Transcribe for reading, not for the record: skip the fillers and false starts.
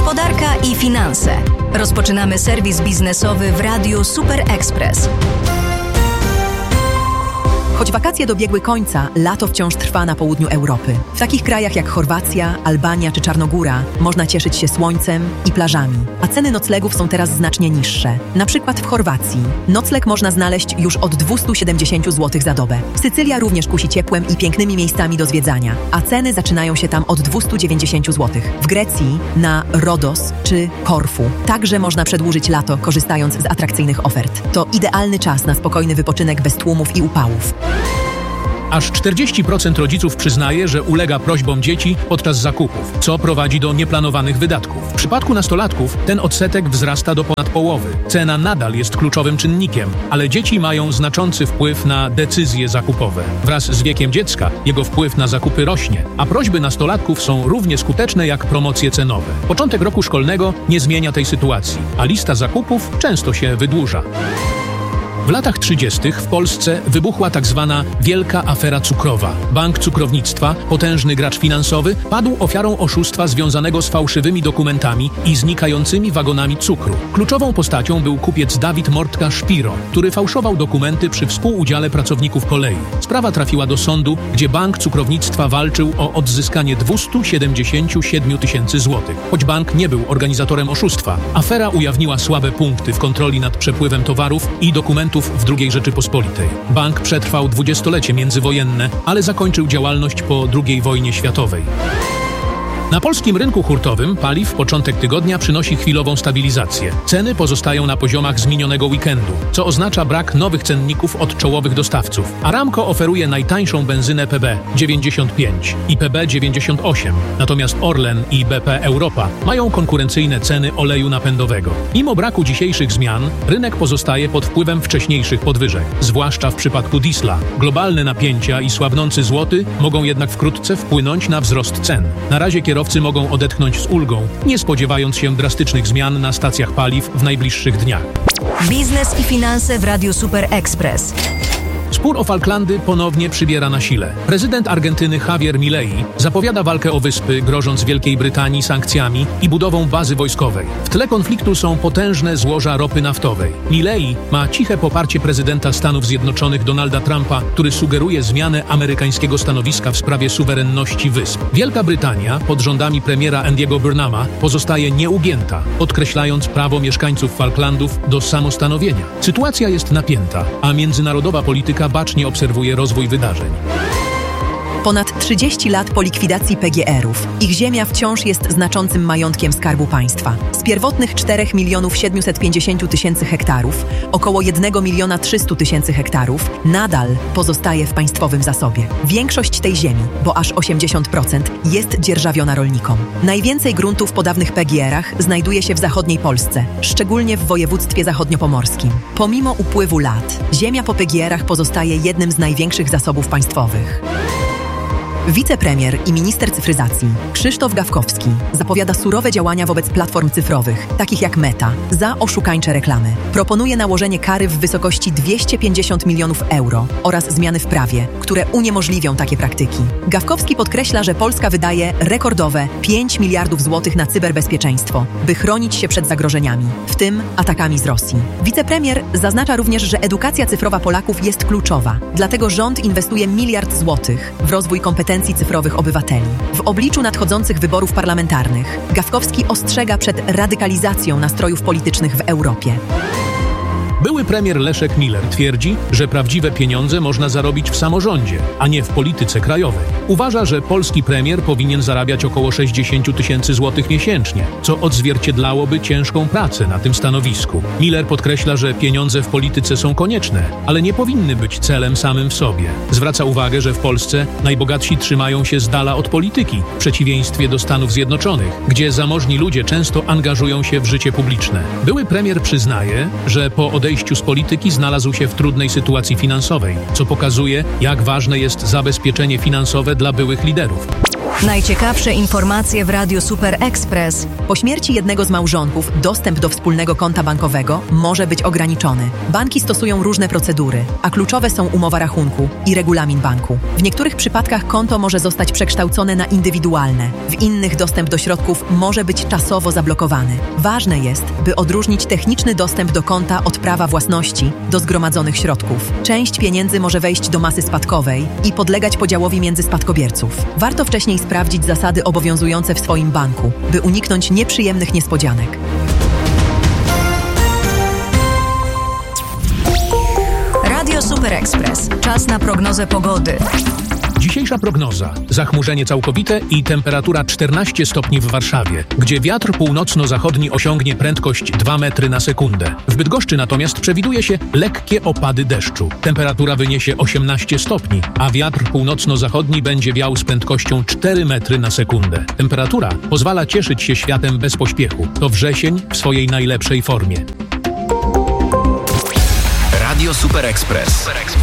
Gospodarka i finanse. Rozpoczynamy serwis biznesowy w Radiu Super Express. Choć wakacje dobiegły końca, lato wciąż trwa na południu Europy. W takich krajach jak Chorwacja, Albania czy Czarnogóra można cieszyć się słońcem i plażami, a ceny noclegów są teraz znacznie niższe. Na przykład w Chorwacji nocleg można znaleźć już od 270 zł za dobę. Sycylia również kusi ciepłem i pięknymi miejscami do zwiedzania, a ceny zaczynają się tam od 290 zł. W Grecji na Rodos czy Korfu także można przedłużyć lato, korzystając z atrakcyjnych ofert. To idealny czas na spokojny wypoczynek bez tłumów i upałów. Aż 40% rodziców przyznaje, że ulega prośbom dzieci podczas zakupów, co prowadzi do nieplanowanych wydatków. W przypadku nastolatków ten odsetek wzrasta do ponad połowy. Cena nadal jest kluczowym czynnikiem, ale dzieci mają znaczący wpływ na decyzje zakupowe. Wraz z wiekiem dziecka jego wpływ na zakupy rośnie, a prośby nastolatków są równie skuteczne jak promocje cenowe. Początek roku szkolnego nie zmienia tej sytuacji, a lista zakupów często się wydłuża. W latach 30. w Polsce wybuchła tzw. wielka afera cukrowa. Bank Cukrownictwa, potężny gracz finansowy, padł ofiarą oszustwa związanego z fałszywymi dokumentami i znikającymi wagonami cukru. Kluczową postacią był kupiec Dawid Mortka-Szpiro, który fałszował dokumenty przy współudziale pracowników kolei. Sprawa trafiła do sądu, gdzie Bank Cukrownictwa walczył o odzyskanie 277 000 złotych. Choć bank nie był organizatorem oszustwa, afera ujawniła słabe punkty w kontroli nad przepływem towarów i dokumentów w II Rzeczypospolitej. Bank przetrwał 20-lecie międzywojenne, ale zakończył działalność po II wojnie światowej. Na polskim rynku hurtowym paliw początek tygodnia przynosi chwilową stabilizację. Ceny pozostają na poziomach z minionego weekendu, co oznacza brak nowych cenników od czołowych dostawców. Aramco oferuje najtańszą benzynę PB 95 i PB 98, natomiast Orlen i BP Europa mają konkurencyjne ceny oleju napędowego. Mimo braku dzisiejszych zmian, rynek pozostaje pod wpływem wcześniejszych podwyżek, zwłaszcza w przypadku diesla. Globalne napięcia i słabnący złoty mogą jednak wkrótce wpłynąć na wzrost cen. Na razie kierowcy mogą odetchnąć z ulgą, nie spodziewając się drastycznych zmian na stacjach paliw w najbliższych dniach. Biznes i finanse w Radiu Super Express. Spór o Falklandy ponownie przybiera na sile. Prezydent Argentyny Javier Milei zapowiada walkę o wyspy, grożąc Wielkiej Brytanii sankcjami i budową bazy wojskowej. W tle konfliktu są potężne złoża ropy naftowej. Milei ma ciche poparcie prezydenta Stanów Zjednoczonych Donalda Trumpa, który sugeruje zmianę amerykańskiego stanowiska w sprawie suwerenności wysp. Wielka Brytania pod rządami premiera Andiego Burnhama pozostaje nieugięta, podkreślając prawo mieszkańców Falklandów do samostanowienia. Sytuacja jest napięta, a międzynarodowa polityka bacznie obserwuje rozwój wydarzeń. Ponad 30 lat po likwidacji PGR-ów. Ich ziemia wciąż jest znaczącym majątkiem Skarbu Państwa. Z pierwotnych 4 750 000 hektarów, około 1 300 000 hektarów, nadal pozostaje w państwowym zasobie. Większość tej ziemi, bo aż 80%, jest dzierżawiona rolnikom. Najwięcej gruntów po dawnych PGR-ach znajduje się w zachodniej Polsce, szczególnie w województwie zachodniopomorskim. Pomimo upływu lat, ziemia po PGR-ach pozostaje jednym z największych zasobów państwowych. Wicepremier i minister cyfryzacji Krzysztof Gawkowski zapowiada surowe działania wobec platform cyfrowych, takich jak Meta, za oszukańcze reklamy. Proponuje nałożenie kary w wysokości 250 milionów euro oraz zmiany w prawie, które uniemożliwią takie praktyki. Gawkowski podkreśla, że Polska wydaje rekordowe 5 miliardów złotych na cyberbezpieczeństwo, by chronić się przed zagrożeniami, w tym atakami z Rosji. Wicepremier zaznacza również, że edukacja cyfrowa Polaków jest kluczowa, dlatego rząd inwestuje 1 miliard złotych w rozwój kompetencji cyfrowych obywateli. W obliczu nadchodzących wyborów parlamentarnych Gawkowski ostrzega przed radykalizacją nastrojów politycznych w Europie. Były premier Leszek Miller twierdzi, że prawdziwe pieniądze można zarobić w samorządzie, a nie w polityce krajowej. Uważa, że polski premier powinien zarabiać około 60 000 złotych miesięcznie, co odzwierciedlałoby ciężką pracę na tym stanowisku. Miller podkreśla, że pieniądze w polityce są konieczne, ale nie powinny być celem samym w sobie. Zwraca uwagę, że w Polsce najbogatsi trzymają się z dala od polityki, w przeciwieństwie do Stanów Zjednoczonych, gdzie zamożni ludzie często angażują się w życie publiczne. Były premier przyznaje, że po odejściu z polityki znalazł się w trudnej sytuacji finansowej, co pokazuje, jak ważne jest zabezpieczenie finansowe dla byłych liderów. Najciekawsze informacje w Radiu Super Express. Po śmierci jednego z małżonków dostęp do wspólnego konta bankowego może być ograniczony. Banki stosują różne procedury, a kluczowe są umowa rachunku i regulamin banku. W niektórych przypadkach konto może zostać przekształcone na indywidualne. W innych dostęp do środków może być czasowo zablokowany. Ważne jest, by odróżnić techniczny dostęp do konta od prawa własności do zgromadzonych środków. Część pieniędzy może wejść do masy spadkowej i podlegać podziałowi między spadkobierców. Warto wcześniej sprawdzić zasady obowiązujące w swoim banku, by uniknąć nieprzyjemnych niespodzianek. Radio Super Express. Czas na prognozę pogody. Dzisiejsza prognoza. Zachmurzenie całkowite i temperatura 14 stopni w Warszawie, gdzie wiatr północno-zachodni osiągnie prędkość 2 metry na sekundę. W Bydgoszczy natomiast przewiduje się lekkie opady deszczu. Temperatura wyniesie 18 stopni, a wiatr północno-zachodni będzie wiał z prędkością 4 metry na sekundę. Temperatura pozwala cieszyć się światem bez pośpiechu. To wrzesień w swojej najlepszej formie. Radio Super Express.